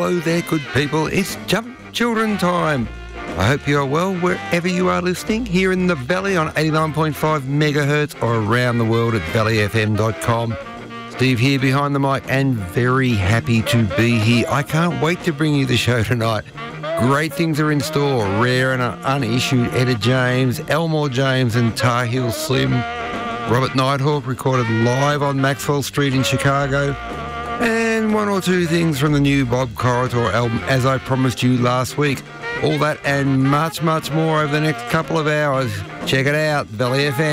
Hello there, good people. It's Jump Children time. I hope you are well wherever you are listening, here in the Valley on 89.5 megahertz or around the world at valleyfm.com. Steve here behind the mic and very happy to be here. I can't wait to bring you the show tonight. Great things are in store. Rare and unissued Etta James, Elmore James and Tar Heel Slim. Robert Nighthawk recorded live on Maxwell Street in Chicago. And one or two things from the new Bob Corritore album, as I promised you last week. All that and much, much more over the next couple of hours. Check it out, Valley FM.